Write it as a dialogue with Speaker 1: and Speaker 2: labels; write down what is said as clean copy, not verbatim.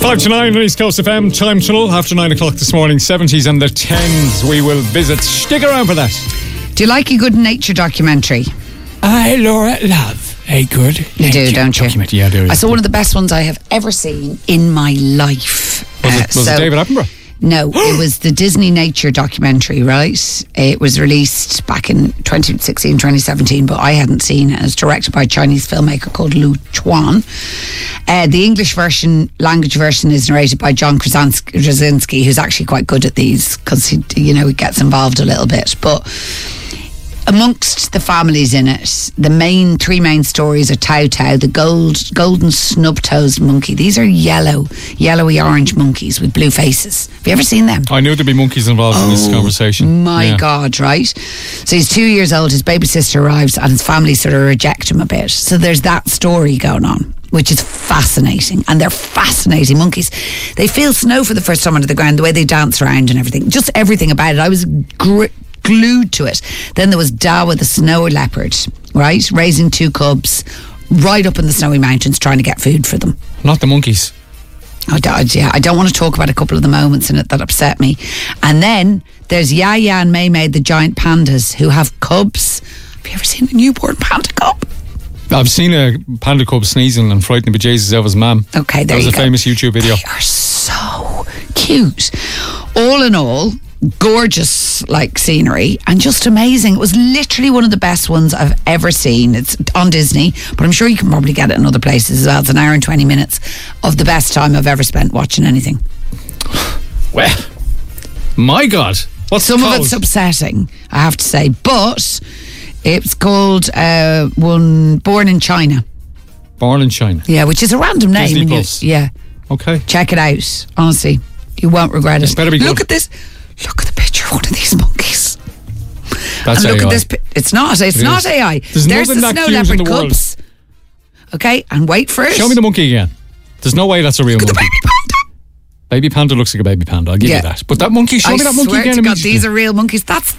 Speaker 1: 5 to 9 on East Coast FM. Time tunnel after 9 o'clock this morning. 70s and the 10s we will visit. Stick around for that.
Speaker 2: Do you like a good nature documentary?
Speaker 3: I, Laura, love a good
Speaker 2: You do, don't you?
Speaker 1: documentary. Yeah, I do.
Speaker 2: I saw one of the best ones I have ever seen in my life.
Speaker 1: Was it David Attenborough?
Speaker 2: No, it was the Disney Nature documentary, right? It was released back in 2016, 2017, but I hadn't seen it. It's directed by a Chinese filmmaker called Lu Chuan. The English language version is narrated by John Krasinski, who's actually quite good at these because he gets involved a little bit. But amongst the families in it, the three main stories are Tao Tao, the golden snub-nosed monkey. These are yellowy orange monkeys with blue faces. Have you ever seen them?
Speaker 1: I knew there'd be monkeys involved in this conversation.
Speaker 2: My God, right? So he's 2 years old, his baby sister arrives and his family sort of reject him a bit. So there's that story going on, which is fascinating. And they're fascinating monkeys. They feel snow for the first time under the ground, the way they dance around and everything. Just everything about it. I was glued to it. Then there was Dawa, the snow leopard, right? Raising 2 cubs right up in the snowy mountains trying to get food for them.
Speaker 1: Not the monkeys.
Speaker 2: I don't want to talk about a couple of the moments in it that upset me. And then there's Yaya and Mei the giant pandas who have cubs. Have you ever seen a newborn panda cub?
Speaker 1: I've seen a panda cub sneezing and frightening the bejesus out of his mum.
Speaker 2: Okay, there you go.
Speaker 1: That was a famous YouTube video.
Speaker 2: They are so cute. All in all, gorgeous scenery and just amazing. It was literally one of the best ones I've ever seen. It's on Disney, but I'm sure you can probably get it in other places as well. It's an hour and 20 minutes of the best time I've ever spent watching anything.
Speaker 1: Well, my God.
Speaker 2: Some of it's upsetting, I have to say, but it's called Born in China.
Speaker 1: Born in China.
Speaker 2: Yeah, which is a random name.
Speaker 1: Disney Plus.
Speaker 2: Yeah.
Speaker 1: Okay.
Speaker 2: Check it out. Honestly, you won't regret it.
Speaker 1: It better be good.
Speaker 2: Look at this. Look at the picture of one of these monkeys.
Speaker 1: That's
Speaker 2: and look
Speaker 1: AI.
Speaker 2: at this. It's not. It's not AI.
Speaker 1: There's
Speaker 2: the
Speaker 1: nothing that
Speaker 2: snow
Speaker 1: cute in
Speaker 2: leopard
Speaker 1: the world.
Speaker 2: cubs. Okay, and wait for it.
Speaker 1: Show me the monkey again. There's no way that's a real
Speaker 2: Look
Speaker 1: monkey.
Speaker 2: at the baby panda.
Speaker 1: Baby panda looks like a baby panda. I'll give you that. But that monkey, show me that monkey
Speaker 2: swear
Speaker 1: again
Speaker 2: to God,
Speaker 1: immediately.
Speaker 2: these are real monkeys. That's